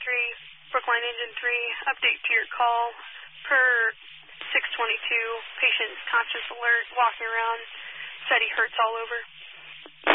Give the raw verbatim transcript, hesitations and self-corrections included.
three, Brookline Engine three, update to your call. Per six twenty-two, patient's conscious alert, walking around, said he hurts all over.